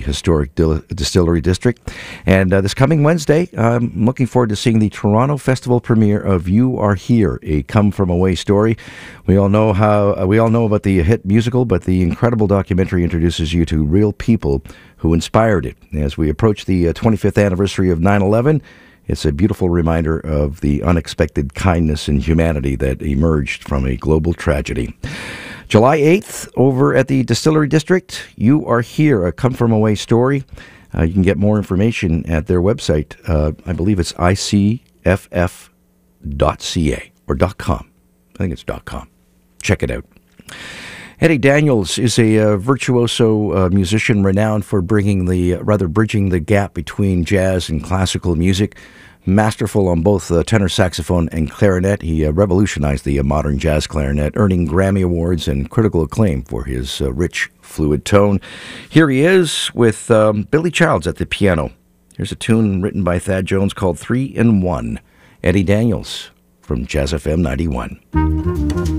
historic distillery district. And this coming Wednesday, I'm looking forward to seeing the Toronto Festival premiere of You Are Here, a Come From Away story. We all know about the hit musical, but the incredible documentary introduces you to real people who inspired it. As we approach the 25th anniversary of 9/11, it's a beautiful reminder of the unexpected kindness and humanity that emerged from a global tragedy. July 8th, over at the Distillery District, You Are Here, a Come From Away story. You can get more information at their website. I believe it's icff.ca or .com. I think it's .com. Check it out. Eddie Daniels is a virtuoso musician renowned for bridging the gap between jazz and classical music. Masterful on both tenor saxophone and clarinet, he revolutionized the modern jazz clarinet, earning Grammy Awards and critical acclaim for his rich, fluid tone. Here he is with Billy Childs at the piano. Here's a tune written by Thad Jones called 3 in 1. Eddie Daniels from Jazz FM 91.